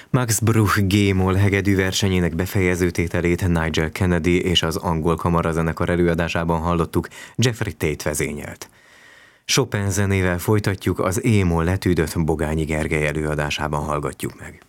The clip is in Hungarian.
Max Bruch G-moll hegedű versenyének befejező tételét Nigel Kennedy és az angol kamarazenekar előadásában hallottuk, Jeffrey Tate vezényelt. Chopin zenével folytatjuk, az E-moll letűdött Bogányi Gergely előadásában hallgatjuk meg.